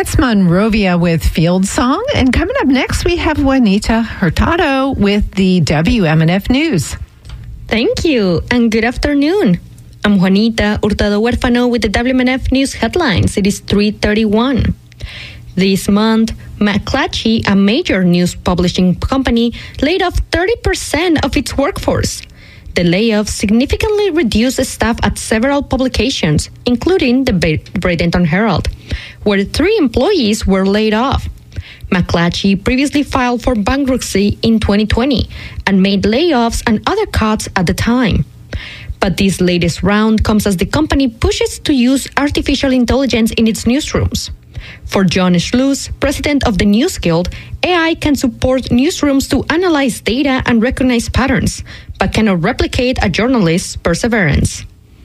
That's Monrovia with Field Song. And coming up next, we have Juanita Hurtado with the WMNF News. Thank you, and good afternoon. I'm Juanita Hurtado Huerfano with the WMNF News headlines. It is 3:31. This month, McClatchy, a major news publishing company, laid off 30% of its workforce. The layoff significantly reduced staff at several publications, including the Bradenton Herald, where 3 employees were laid off. McClatchy previously filed for bankruptcy in 2020 and made layoffs and other cuts at the time. But this latest round comes as the company pushes to use artificial intelligence in its newsrooms. For John Schluss, president of the News Guild, AI can support newsrooms to analyze data and recognize patterns, but cannot replicate a journalist's perseverance.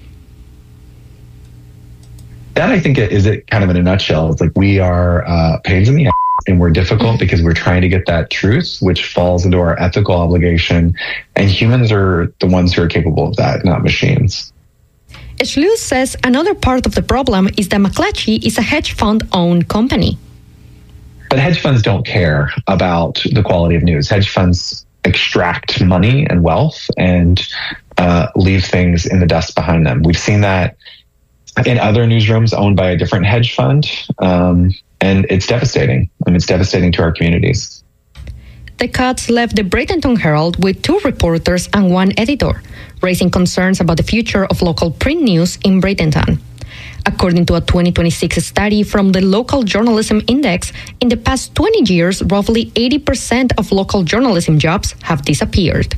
That, I think, is it kind of in a nutshell. It's like we are pains in the ass and we're difficult because we're trying to get that truth, which falls into our ethical obligation. And humans are the ones who are capable of that, not machines. Schluss says another part of the problem is that McClatchy is a hedge fund-owned company. But hedge funds don't care about the quality of news. Hedge funds extract money and wealth and leave things in the dust behind them. We've seen that in other newsrooms owned by a different hedge fund, and it's devastating. It's devastating to our communities. The cuts left the Bradenton Herald with 2 reporters and 1 editor, raising concerns about the future of local print news in Bradenton. According to a 2026 study from the Local Journalism Index, in the past 20 years, roughly 80% of local journalism jobs have disappeared.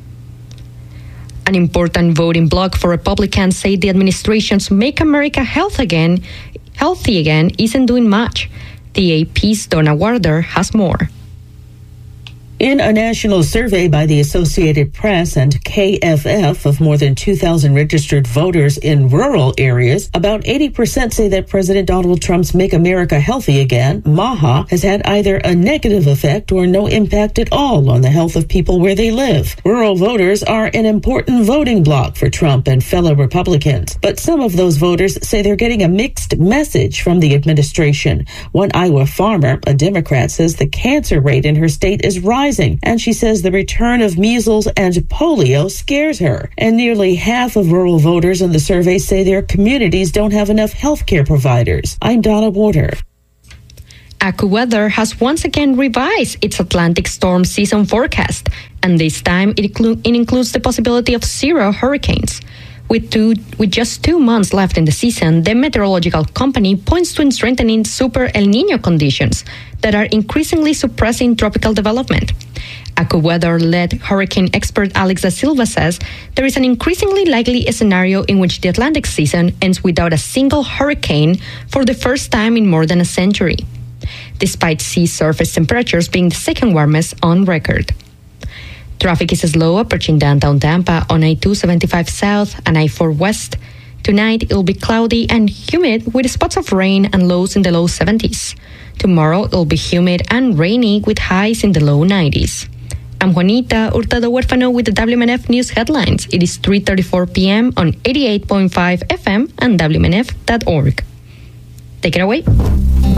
An important voting bloc for Republicans say the administration's Make America Healthy Again isn't doing much. The AP's Donna Warder has more. In a national survey by the Associated Press and KFF of more than 2,000 registered voters in rural areas, about 80% say that President Donald Trump's Make America Healthy Again, MAHA, has had either a negative effect or no impact at all on the health of people where they live. Rural voters are an important voting bloc for Trump and fellow Republicans, but some of those voters say they're getting a mixed message from the administration. One Iowa farmer, a Democrat, says the cancer rate in her state is rising, and she says the return of measles and polio scares her. And nearly half of rural voters in the survey say their communities don't have enough health care providers. I'm Donna Warder. AccuWeather has once again revised its Atlantic storm season forecast, and this time it includes the possibility of 0 hurricanes. With just 2 months left in the season, the meteorological company points to strengthening super El Niño conditions that are increasingly suppressing tropical development. AccuWeather-led hurricane expert Alex Da Silva says there is an increasingly likely scenario in which the Atlantic season ends without a single hurricane for the first time in more than a century, despite sea surface temperatures being the second warmest on record. Traffic is slow approaching downtown Tampa on I-275 South and I-4 West. Tonight, it'll be cloudy and humid with spots of rain and lows in the low 70s. Tomorrow, it'll be humid and rainy with highs in the low 90s. I'm Juanita Hurtado Huerfano with the WMNF News headlines. It is 3:34 p.m. on 88.5 FM and WMNF.org. Take it away.